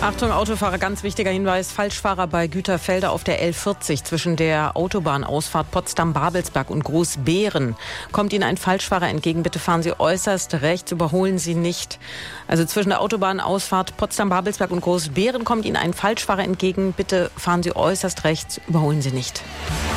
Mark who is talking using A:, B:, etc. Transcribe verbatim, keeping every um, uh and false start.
A: Achtung, Autofahrer, ganz wichtiger Hinweis. Falschfahrer bei Güterfelde auf der L vierzig zwischen der Autobahnausfahrt Potsdam-Babelsberg und Großbeeren. Kommt Ihnen ein Falschfahrer entgegen, bitte fahren Sie äußerst rechts, überholen Sie nicht. Also zwischen der Autobahnausfahrt Potsdam-Babelsberg und Großbeeren kommt Ihnen ein Falschfahrer entgegen, bitte fahren Sie äußerst rechts, überholen Sie nicht.